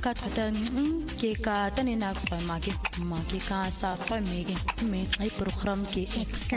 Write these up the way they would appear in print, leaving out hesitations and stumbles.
ka thota ke ka tane na kwa ke ka sa kwa me ai program ke Ska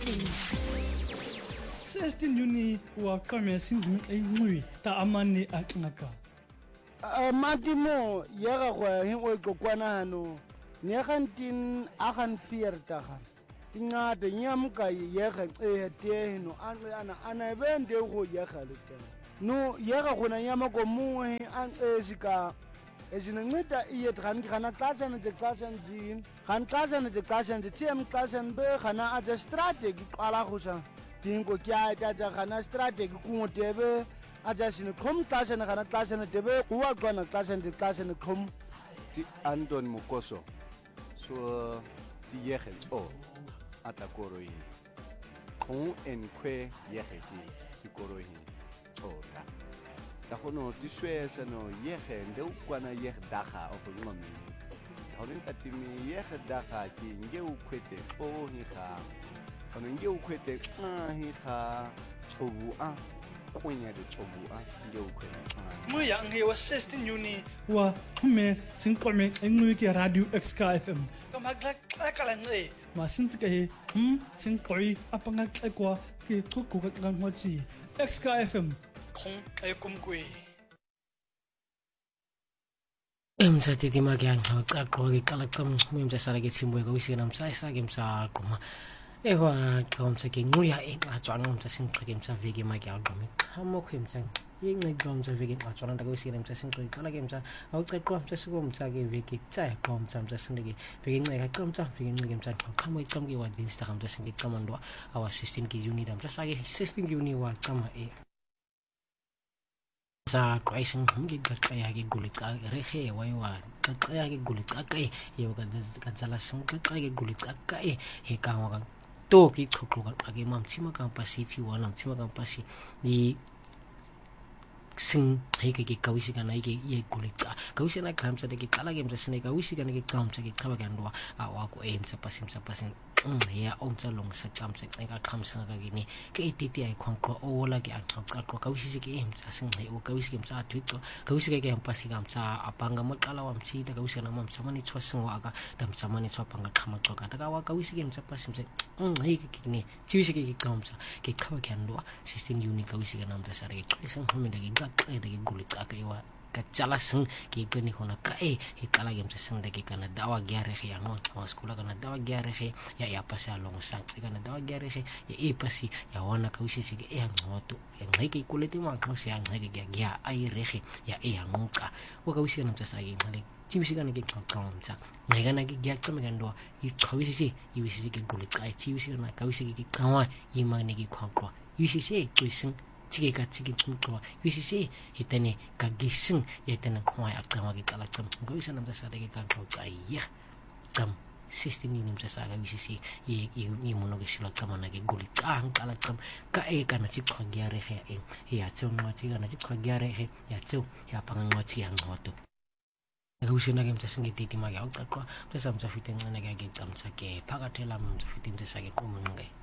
Sestin Juni wa kame singu ai ngui ta amani aknaka matimo yega go hin o kokwana hano ne gantin agan fiertaga ingade nyamka yega te no ana bende go yega le no yega gona nyama ko muhe an sika ezinceda iye khana xashana de xashana jin khan xashana de xashana de tiem xashana be khana aja strategy qala khusa dingo kya ta khana strategy kungotebe aja sine khom xashana khana xashana debe kuwa khona xashana de xashana khom ti Anton Mukoso so ti yege o atakoroi khon en kwe yege ti koroi ora da hono di suesa no yege de ukwana yege daga of ngome hono katimi yege daga ki ngeu kwete o hi kha hono ngeu kwete hi kha chobu a kwenya de chobu a ngeu kwete mo ya nge wa 16 Juni wa me sinqome engui ke radio XK FM kama kala nge masinzi ke sinqoi apanga kwa ke thuku ka ngwachi XK FM khong ay kumkwe emthathe dimake angaqaqwa ke kala qam memtsasala ke tsimbo ka wisena mtsayisa ke mtsa qoma ewa qomtse ke nguya enqatswana mtsasinqe ke mtsaveke make aqome khamo khemtsa yenqe mtsaveke enqatswana nda ka wisena mtsasinqe kala ke mtsa awuqaqwa mtsasiko mtsa ke veke tsaya qomtsa mtsasindeke veke nqeka qomtsa veke nqeke mtsa khamo iqamke wa dinsta qamtsa singe qamandwa awa 16 ke Juni da mtsasake 16 Juni wa qama sa question ngi gaqaya ke gulika rehe waiwa gaqaya ke gulika kai yo ka dzala sing gaqaya ke gulika kai he ka wa to ki khokhloka ake mamtsima ka pasiti wana mtsima ka pasi ni sing he ke kawisi kana ke ye gulika kawisi na khamsa de ke kala ke mtsasine kawisi kana ke kamtsa ke khaba ka ndwa awa ko emtsa pasi ya omtsa long sa tsamtsa ka khamsa ka gini ke ititi ai khonqo ola ke aqaqo kawisi ke emtsa singhe o kawisi ke mtsa twito kawisi ke mpasi ka mtsa apanga maqala wa mtsita kawisi na mamtsa mani tswasing wa ka tamtsa mani tswapanga khama qoka ta ka wa kawisi ke mtsa pasi mtsa he ke kini tsiwisi ke kamtsa ke khawa ke ndwa 16 Juni kawisi ke namtsa sare ke tswasing homenda ke ngaqeda ke gulika ke wa ka tsala sing ke kweni khona ka e kala ke mtsa sing de ke kana dawa gyare ge ya no wa skula kana dawa gyare ge ya pasa long sang kana dawa gyare ge ya pasi ya wana ka usisi ke ya ngoto ya ngeke kuleti ma ka se ya ngeke ya ai rege ya ngoka wa ka usisi kana mtsa sagi ngale tibisi kana ke qaqamtsa ngekana ke ya tsama kandwa iqhawisi ibisi ke gulika tibisi kana ka usisi ke qawa yimane ke khaqwa usisi twising tsike tsuqwa wisisi hitane ka gising yetana khwa aqama ke qala tsam ngo isana mtsasade ke ka qoqa ya tsam 16 Juni mtsasaka wisisi ye mono ke sila tsamana ke guli qang qala tsam ka e kana tsiqwa gyare ge ya tsonwa tsikana tsiqwa gyare ge ya tso ya panga ngwatsi ya ngoto ka usina ke mtsasinge titi ma ya uqaqwa mtsasa mtsafitengana ke tsamtsa ke phakathela mtsafiti mtsasake qomo ngai